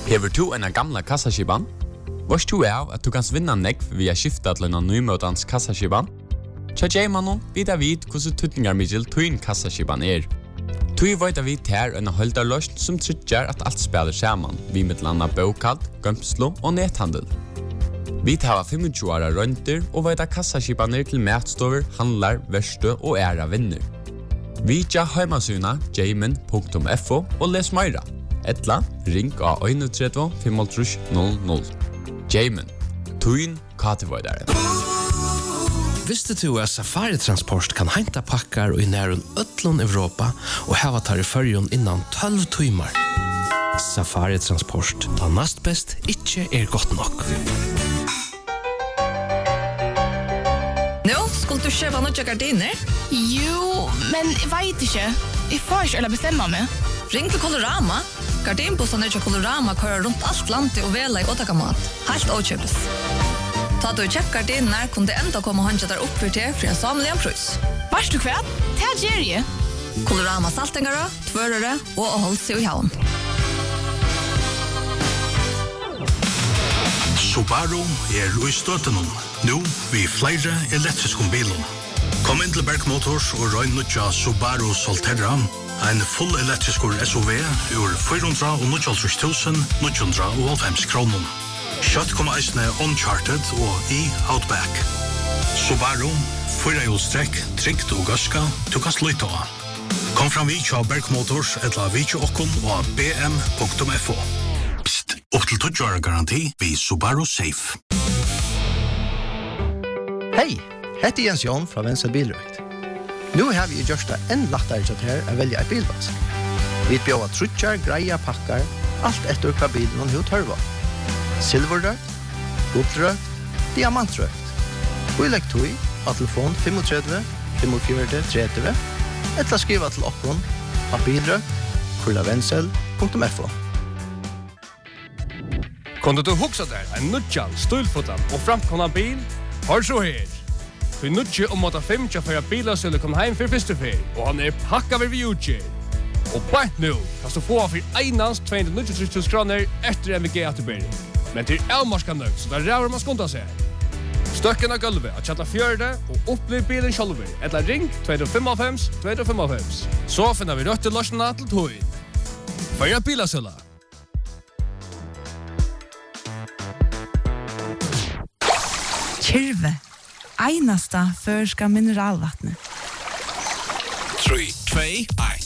Hever du en gamla kassaskiban? Varst du av at du kan vinna nekv via skifta til en nymøtans kassaskiban? Tja Jaimanon vid hvordan tutningarmiddel tuin kassaskiban Tui veit vi ter en holdarløst som tryggjar at alt spiller saman, vi med landa bokald, gømslo og nethandel. Vi tar 25 åra rønter og veit kassaskibaner til matstover, handlar, verste og æra vinner. Vi tja heimasuna jaimen.fo og les meira. Etla, ring av 31 500 00. Jaimen, tuin katevoidare. Visste du at Safari-transport kan henta pakkar og i nærun ötlun Europa og hava tar i fyrjun innan 12 timmar? Safari-transport, da nast best ikkje godt nok. Nå, skulle du kjøpa noe gardiner? Jo, men jeg vet ikke. Jeg får ikke eller bestemme meg. Ring til Colorama. Gardinbussene til Colorama kører rundt alt landet og vela i åtakamat. Helt åkjøpes. Ta du kjøpt gardiner, kunne det enda komme og håndje der opp for til for en samlig pris. Varst du kvært? Det gjør jeg. Colorama saltingere, tvørere og holdt seg i havn. Subaru i støtten nå vi flere elektriske biler. Kom inn til Berg Motors og røy nødja Subaru Solterra, en full elektrisk SUV ur 490.990 kroner. Kjøtt kommer eisene Uncharted og Outback. Subaru, 4-hjulstrekk, trygt og gaska, du kan slutte av. Kom fram vid til Berg Motors eller vid til okkon og bm.fo. Psst, opp til 20 år garanti vid Subaru Safe. Hei, hette Jens Jon fra Venstre Bilrøkt. Nu har vi gjort det enn lettere til her å velge en bilvask. Vi bjør trutjar, greia, pakkar, alt etter hva bilen og hva tørva. Silverrøkt, gullrøkt, diamantrøkt. Og i legg tog av telefon 35 45 30 eller skriva til okkon av bilrøkt@vensel.fo. Kunde du huxa der en nutjan, stulfotan og framkomna bil? Hør så her. For nutje om 5 for biler skulle komme heim for første fer, og han pakka ved utgjør. Og bare nå kan du få for einans 293.000 kroner etter MVG atterbering. Men til avmarska nøgt, så der ræver man skunda seg. Støkken av gulvet at kjalla fjørde og opplev bilen sjálfur. Eller ring 255. Så finner vi røtte løsene til togin. Føyra bilasølla. Kyrve. Einasta førska mineralvattnet. 3, 2, 1